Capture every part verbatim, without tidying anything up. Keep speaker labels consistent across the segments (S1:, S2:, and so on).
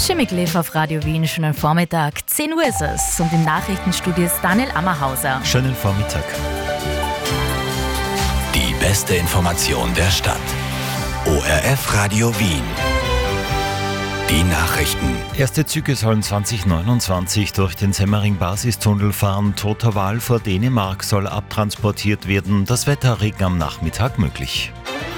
S1: Jimmy Cliff auf Radio Wien, schönen Vormittag. zehn Uhr ist es und im Nachrichtenstudio ist Daniel Ammerhauser.
S2: Schönen Vormittag.
S3: Die beste Information der Stadt. O R F Radio Wien. Die Nachrichten.
S2: Erste Züge sollen zwanzig neunundzwanzig durch den Semmering-Basistunnel fahren. Toter Wal vor Dänemark soll abtransportiert werden. Das Wetter, Regen am Nachmittag möglich.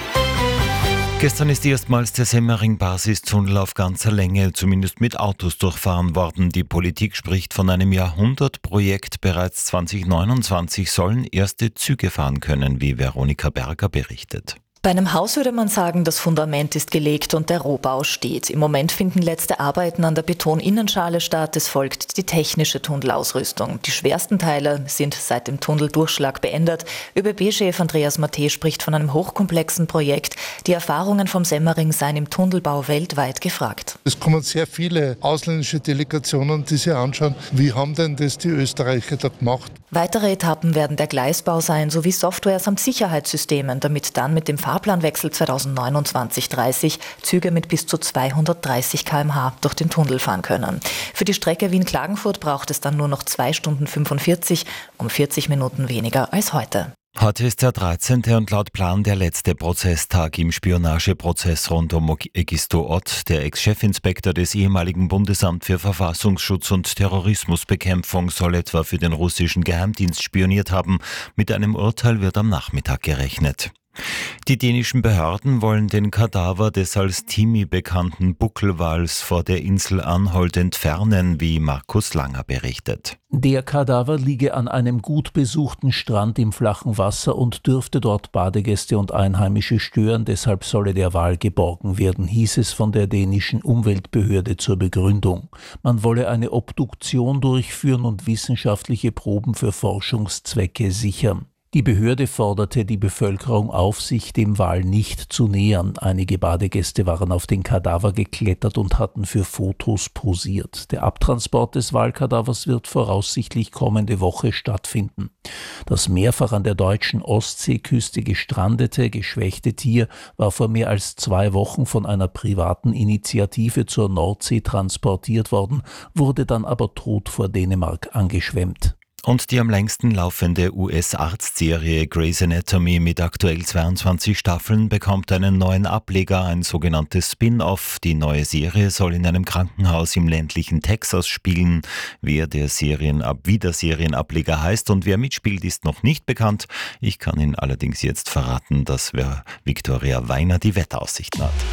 S2: Gestern ist erstmals der Semmering-Basistunnel auf ganzer Länge, zumindest mit Autos, durchfahren worden. Die Politik spricht von einem Jahrhundertprojekt. Bereits zwanzig neunundzwanzig sollen erste Züge fahren können, wie Veronika Berger berichtet.
S4: Bei einem Haus würde man sagen, das Fundament ist gelegt und der Rohbau steht. Im Moment finden letzte Arbeiten an der Betoninnenschale statt. Es folgt die technische Tunnelausrüstung. Die schwersten Teile sind seit dem Tunneldurchschlag beendet. ÖBB-Chef Andreas Matthe spricht von einem hochkomplexen Projekt. Die Erfahrungen vom Semmering seien im Tunnelbau weltweit gefragt.
S5: Es kommen sehr viele ausländische Delegationen, die sich anschauen, wie haben denn das die Österreicher da gemacht.
S4: Weitere Etappen werden der Gleisbau sein, sowie Software samt Sicherheitssystemen, damit dann mit dem Fahrplanwechsel zweitausendneunundzwanzig dreißig Züge mit bis zu zweihundertdreißig Kilometer pro Stunde durch den Tunnel fahren können. Für die Strecke Wien-Klagenfurt braucht es dann nur noch zwei Stunden fünfundvierzig, um vierzig Minuten weniger als heute.
S2: Heute ist der dreizehnte und laut Plan der letzte Prozesstag im Spionageprozess rund um Egisto Ott. Der Ex-Chefinspektor des ehemaligen Bundesamt für Verfassungsschutz und Terrorismusbekämpfung soll etwa für den russischen Geheimdienst spioniert haben. Mit einem Urteil wird am Nachmittag gerechnet. Die dänischen Behörden wollen den Kadaver des als Timi bekannten Buckelwals vor der Insel Anholt entfernen, wie Markus Langer berichtet.
S6: Der Kadaver liege an einem gut besuchten Strand im flachen Wasser und dürfte dort Badegäste und Einheimische stören, deshalb solle der Wal geborgen werden, hieß es von der dänischen Umweltbehörde zur Begründung. Man wolle eine Obduktion durchführen und wissenschaftliche Proben für Forschungszwecke sichern. Die Behörde forderte die Bevölkerung auf, sich dem Wal nicht zu nähern. Einige Badegäste waren auf den Kadaver geklettert und hatten für Fotos posiert. Der Abtransport des Walkadavers wird voraussichtlich kommende Woche stattfinden. Das mehrfach an der deutschen Ostseeküste gestrandete, geschwächte Tier war vor mehr als zwei Wochen von einer privaten Initiative zur Nordsee transportiert worden, wurde dann aber tot vor Dänemark angeschwemmt.
S2: Und die am längsten laufende U S-Arztserie Grey's Anatomy mit aktuell zweiundzwanzig Staffeln bekommt einen neuen Ableger, ein sogenanntes Spin-off. Die neue Serie soll in einem Krankenhaus im ländlichen Texas spielen. Wer der Serienab- wie der Serienableger heißt und wer mitspielt, ist noch nicht bekannt. Ich kann Ihnen allerdings jetzt verraten, dass wer Viktoria Weiner die Wetteraussichten hat.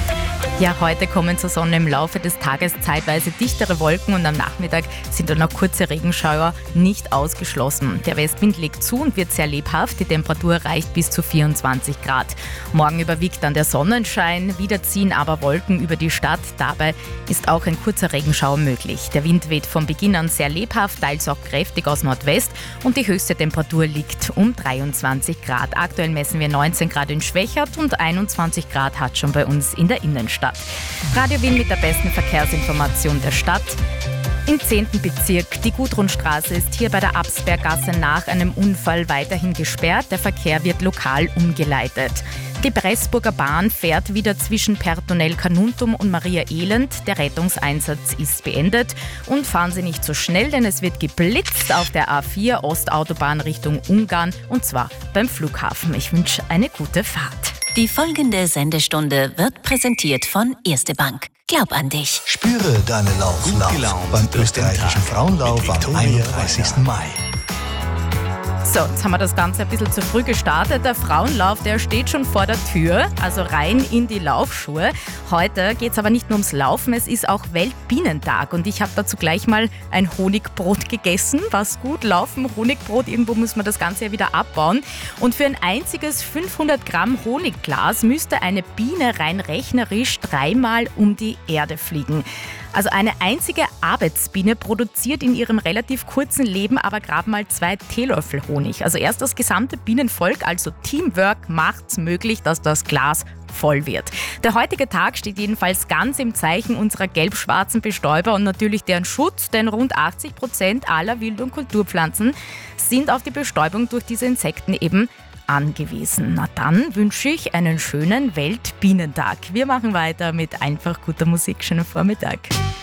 S1: Ja, heute kommen zur Sonne, im Laufe des Tages zeitweise dichtere Wolken und am Nachmittag sind dann noch kurze Regenschauer nicht ausgeschlossen. Der Westwind legt zu und wird sehr lebhaft, die Temperatur reicht bis zu vierundzwanzig Grad. Morgen überwiegt dann der Sonnenschein, wieder ziehen aber Wolken über die Stadt. Dabei ist auch ein kurzer Regenschauer möglich. Der Wind weht von Beginn an sehr lebhaft, teils auch kräftig aus Nordwest und die höchste Temperatur liegt um dreiundzwanzig Grad. Aktuell messen wir neunzehn Grad in Schwächert und einundzwanzig Grad hat schon bei uns in der Innenstadt. Radio Wien mit der besten Verkehrsinformation der Stadt. Im zehnten Bezirk. Die Gudrunstraße ist hier bei der Absbergasse nach einem Unfall weiterhin gesperrt. Der Verkehr wird lokal umgeleitet. Die Pressburger Bahn fährt wieder zwischen Personell Carnuntum und Maria Elend. Der Rettungseinsatz ist beendet. Und fahren Sie nicht so schnell, denn es wird geblitzt auf der A vier Ostautobahn Richtung Ungarn und zwar beim Flughafen. Ich wünsche eine gute Fahrt.
S7: Die folgende Sendestunde wird präsentiert von Erste Bank. Glaub an dich.
S8: Spüre deine Lauflauf beim österreichischen Frauenlauf am einunddreißigsten Mai.
S1: So, jetzt haben wir das Ganze ein bisschen zu früh gestartet. Der Frauenlauf, der steht schon vor der Tür, also rein in die Laufschuhe. Heute geht es aber nicht nur ums Laufen, es ist auch Weltbienentag und ich habe dazu gleich mal ein Honigbrot gegessen. Was gut, Laufen, Honigbrot, irgendwo muss man das Ganze ja wieder abbauen. Und für ein einziges fünfhundert Gramm Honigglas müsste eine Biene rein rechnerisch dreimal um die Erde fliegen. Also eine einzige Arbeitsbiene produziert in ihrem relativ kurzen Leben aber gerade mal zwei Teelöffel Honig. Also erst das gesamte Bienenvolk, also Teamwork, macht's möglich, dass das Glas voll wird. Der heutige Tag steht jedenfalls ganz im Zeichen unserer gelb-schwarzen Bestäuber und natürlich deren Schutz, denn rund achtzig Prozent aller Wild- und Kulturpflanzen sind auf die Bestäubung durch diese Insekten eben angewiesen. Na dann wünsche ich einen schönen Weltbienentag. Wir machen weiter mit einfach guter Musik. Schönen Vormittag.